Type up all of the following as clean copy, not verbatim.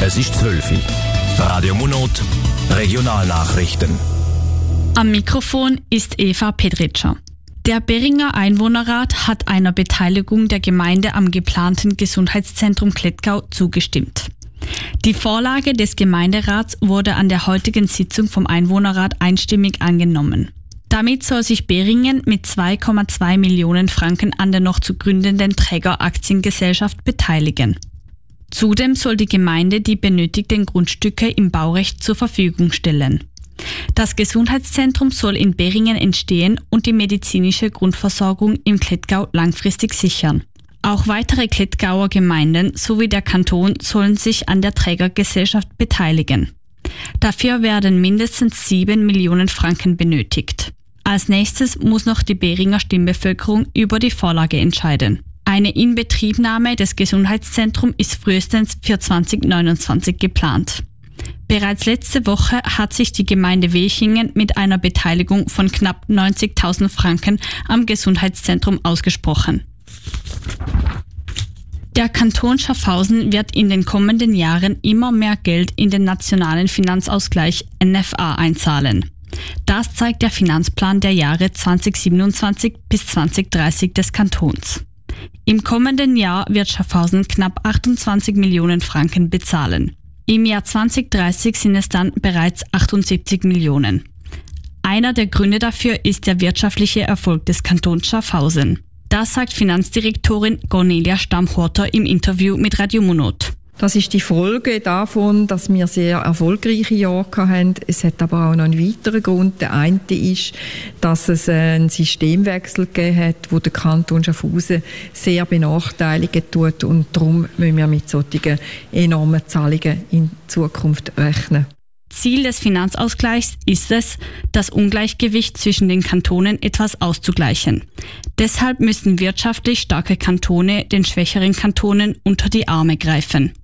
Es ist 12 Uhr. Radio Munot, Regionalnachrichten. Am Mikrofon ist Eva Pedritscher. Der Beringer Einwohnerrat hat einer Beteiligung der Gemeinde am geplanten Gesundheitszentrum Klettgau zugestimmt. Die Vorlage des Gemeinderats wurde an der heutigen Sitzung vom Einwohnerrat einstimmig angenommen. Damit soll sich Beringen mit 2,2 Millionen Franken an der noch zu gründenden Trägeraktiengesellschaft beteiligen. Zudem soll die Gemeinde die benötigten Grundstücke im Baurecht zur Verfügung stellen. Das Gesundheitszentrum soll in Beringen entstehen und die medizinische Grundversorgung im Klettgau langfristig sichern. Auch weitere Klettgauer Gemeinden sowie der Kanton sollen sich an der Trägergesellschaft beteiligen. Dafür werden mindestens 7 Millionen Franken benötigt. Als nächstes muss noch die Beringer Stimmbevölkerung über die Vorlage entscheiden. Eine Inbetriebnahme des Gesundheitszentrums ist frühestens für 2029 geplant. Bereits letzte Woche hat sich die Gemeinde Welchingen mit einer Beteiligung von knapp 90.000 Franken am Gesundheitszentrum ausgesprochen. Der Kanton Schaffhausen wird in den kommenden Jahren immer mehr Geld in den Nationalen Finanzausgleich NFA einzahlen. Das zeigt der Finanzplan der Jahre 2027 bis 2030 des Kantons. Im kommenden Jahr wird Schaffhausen knapp 28 Millionen Franken bezahlen. Im Jahr 2030 sind es dann bereits 78 Millionen. Einer der Gründe dafür ist der wirtschaftliche Erfolg des Kantons Schaffhausen. Das sagt Finanzdirektorin Cornelia Stamm-Horter im Interview mit Radio Munot. Das ist die Folge davon, dass wir sehr erfolgreiche Jahre hatten. Es hat aber auch noch einen weiteren Grund. Der eine ist, dass es einen Systemwechsel gegeben hat, wo der Kanton Schaffhausen sehr benachteiligt tut. Und darum müssen wir mit solchen enormen Zahlungen in Zukunft rechnen. Ziel des Finanzausgleichs ist es, das Ungleichgewicht zwischen den Kantonen etwas auszugleichen. Deshalb müssen wirtschaftlich starke Kantone den schwächeren Kantonen unter die Arme greifen.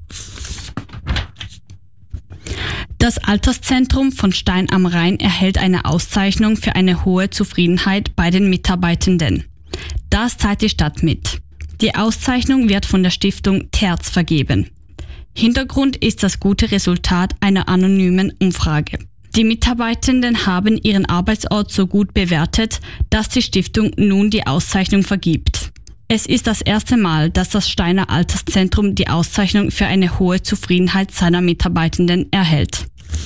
Das Alterszentrum von Stein am Rhein erhält eine Auszeichnung für eine hohe Zufriedenheit bei den Mitarbeitenden. Das teilt die Stadt mit. Die Auszeichnung wird von der Stiftung Terz vergeben. Hintergrund ist das gute Resultat einer anonymen Umfrage. Die Mitarbeitenden haben ihren Arbeitsort so gut bewertet, dass die Stiftung nun die Auszeichnung vergibt. Es ist das erste Mal, dass das Steiner Alterszentrum die Auszeichnung für eine hohe Zufriedenheit seiner Mitarbeitenden erhält.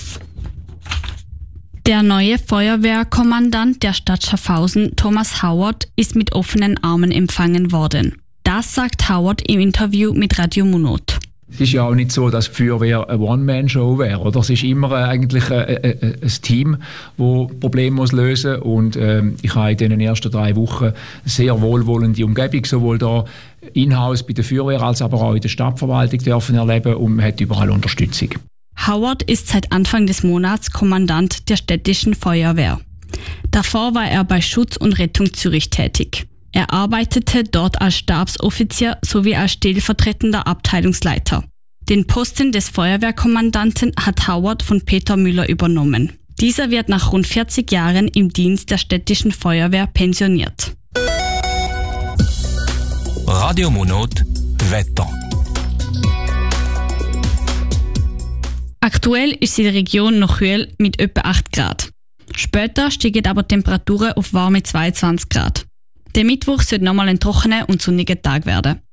Der neue Feuerwehrkommandant der Stadt Schaffhausen, Thomas Howard, ist mit offenen Armen empfangen worden. Das sagt Howard im Interview mit Radio Munot. Es ist ja auch nicht so, dass die Feuerwehr eine One-Man-Show wäre, oder? Es ist immer eigentlich ein Team, das Probleme lösen muss. Und ich habe in den ersten 3 Wochen eine sehr wohlwollende Umgebung, sowohl da in-house bei der Feuerwehr als aber auch in der Stadtverwaltung dürfen erleben und man hat überall Unterstützung. Howard ist seit Anfang des Monats Kommandant der städtischen Feuerwehr. Davor war er bei Schutz und Rettung Zürich tätig. Er arbeitete dort als Stabsoffizier sowie als stellvertretender Abteilungsleiter. Den Posten des Feuerwehrkommandanten hat Howard von Peter Müller übernommen. Dieser wird nach rund 40 Jahren im Dienst der städtischen Feuerwehr pensioniert. Radio Munot, Wetter. Aktuell ist in der Region noch kühl mit etwa 8 Grad. Später steigen aber Temperaturen auf warme 22 Grad. Der Mittwoch sollte nochmal ein trockener und sonniger Tag werden.